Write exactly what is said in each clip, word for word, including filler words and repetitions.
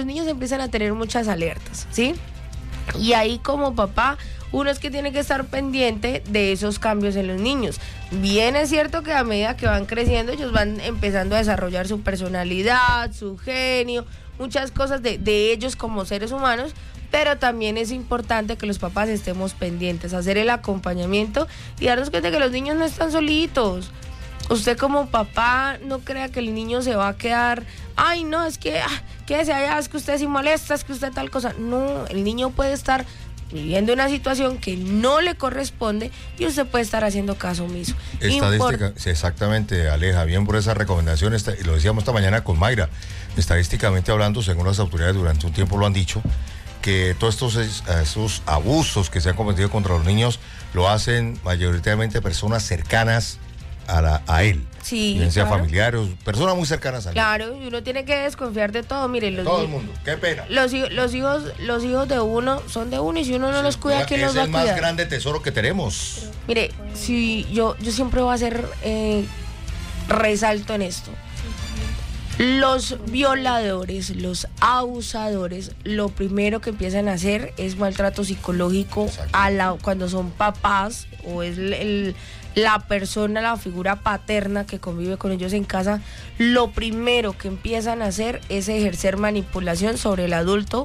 niños empiezan a tener muchas alertas, ¿sí? Y ahí como papá, uno es que tiene que estar pendiente de esos cambios en los niños. Bien es cierto que a medida que van creciendo, ellos van empezando a desarrollar su personalidad, su genio, muchas cosas de, de ellos como seres humanos, pero también es importante que los papás estemos pendientes, hacer el acompañamiento y darnos cuenta que los niños no están solitos. Usted como papá no crea que el niño se va a quedar, ay no, es que, ah, quédese allá, es que usted sí molesta, es que usted tal cosa. No, el niño puede estar viviendo una situación que no le corresponde y usted puede estar haciendo caso omiso. Estadística, Import- sí, exactamente, Aleja, bien por esa recomendación, y lo decíamos esta mañana con Mayra, estadísticamente hablando, según las autoridades durante un tiempo lo han dicho, que todos estos esos abusos que se han cometido contra los niños lo hacen mayoritariamente personas cercanas a, la, a él. Sí, bien sea claro. familiares, personas muy cercanas a él. Claro, y uno tiene que desconfiar de todo. Mire, los todo el mundo, qué pena. Los, los hijos los hijos de uno son de uno y si uno no sí, los cuida, ¿quién los va a cuidar? Es el más grande tesoro que tenemos. Mire, si yo, yo siempre voy a hacer eh, resalto en esto. Los violadores, los abusadores, lo primero que empiezan a hacer es maltrato psicológico a la, cuando son papás o es el, el, la persona, la figura paterna que convive con ellos en casa. Lo primero que empiezan a hacer es ejercer manipulación sobre el adulto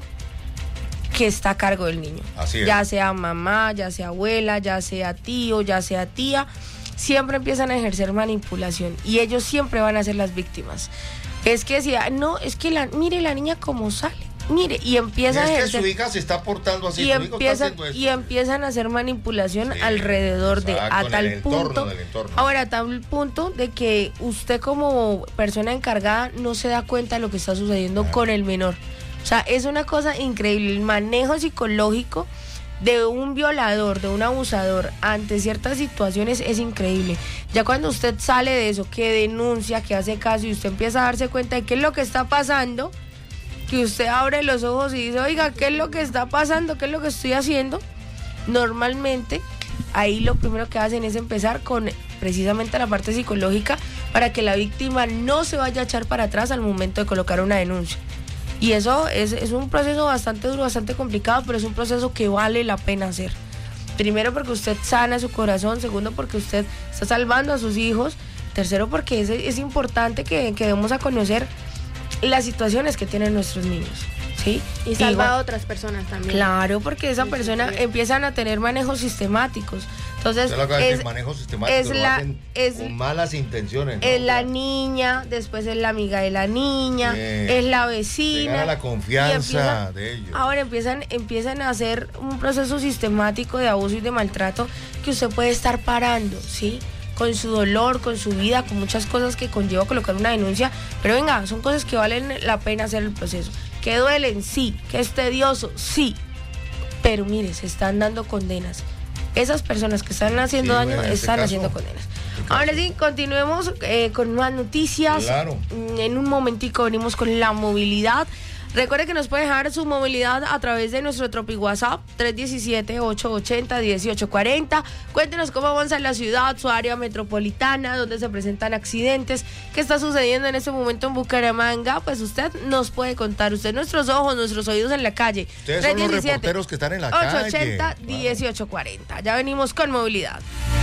que está a cargo del niño. Así es. Ya sea mamá, ya sea abuela, ya sea tío, ya sea tía, siempre empiezan a ejercer manipulación y ellos siempre van a ser las víctimas. Es que si, no, es que la, mire la niña cómo sale, mire, y empieza es a ejercer, que su hija se está portando así, y, empieza, y empiezan a hacer manipulación sí, alrededor exacto, de, a tal punto, ahora a tal punto de que usted como persona encargada no se da cuenta de lo que está sucediendo ah. con el menor. O sea, es una cosa increíble, el manejo psicológico de un violador, de un abusador ante ciertas situaciones es increíble. Ya cuando usted sale de eso, que denuncia, que hace caso y usted empieza a darse cuenta de qué es lo que está pasando, que usted abre los ojos y dice, oiga, ¿qué es lo que está pasando? ¿Qué es lo que estoy haciendo? Normalmente, ahí lo primero que hacen es empezar con precisamente la parte psicológica para que la víctima no se vaya a echar para atrás al momento de colocar una denuncia. Y eso es, es un proceso bastante duro, bastante complicado, pero es un proceso que vale la pena hacer. Primero porque usted sana su corazón, segundo porque usted está salvando a sus hijos, tercero porque es, es importante que, que demos a conocer las situaciones que tienen nuestros niños, ¿sí? Y salva a otras personas también. Claro, porque esa sí, persona sí, sí. empiezan a tener manejos sistemáticos. Entonces, es, manejo sistemático, es la, es, con malas intenciones. ¿no? Es la niña, después es la amiga de la niña, eh, es la vecina. Llegar a la confianza empiezan, de ellos. Ahora empiezan, empiezan a hacer un proceso sistemático de abuso y de maltrato que usted puede estar parando, ¿sí? Con su dolor, con su vida, con muchas cosas que conlleva colocar una denuncia. Pero venga, son cosas que valen la pena hacer el proceso. Que duelen, sí. Que es tedioso, sí. Pero mire, se están dando condenas. Esas personas que están haciendo sí, daño bueno, están caso, haciendo condenas. Ahora sí, continuemos eh, con más noticias. Claro. En un momentico venimos con la movilidad. Recuerde que nos puede dejar su movilidad a través de nuestro Tropi WhatsApp tres uno siete, ocho ocho cero, uno ocho cuatro cero. Cuéntenos cómo avanza en la ciudad, su área metropolitana, dónde se presentan accidentes, qué está sucediendo en este momento en Bucaramanga. Pues usted nos puede contar, usted nuestros ojos, nuestros oídos en la calle. Ustedes son los reporteros que están en la calle. ocho ocho cero, uno ocho cuatro cero. Ya venimos con movilidad.